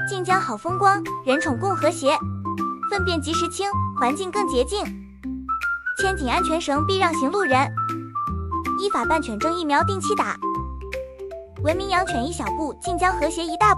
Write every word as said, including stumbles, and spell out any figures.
晋江好风光，人宠共和谐，粪便及时清，环境更洁净。牵紧安全绳，避让行路人。依法办犬证疫苗定期打。文明养犬一小步，晋江和谐一大步。